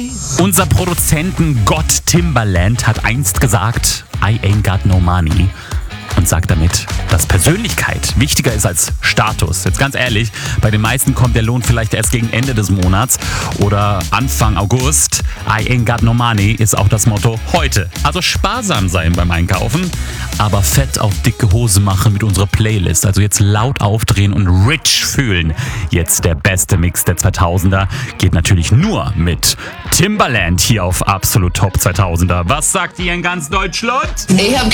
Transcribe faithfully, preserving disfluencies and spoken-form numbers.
Unser Produzentengott Timbaland hat einst gesagt, I ain't got no money. Und sagt damit, dass Persönlichkeit wichtiger ist als Status. Jetzt ganz ehrlich, bei den meisten kommt der Lohn vielleicht erst gegen Ende des Monats oder Anfang August. I ain't got no money ist auch das Motto heute. Also sparsam sein beim Einkaufen, aber fett auf dicke Hose machen mit unserer Playlist. Also jetzt laut aufdrehen und rich fühlen. Jetzt der beste Mix der zweitausender geht natürlich nur mit Timbaland hier auf Absolut Top zweitausender. Was sagt ihr in ganz Deutschland? Ich hab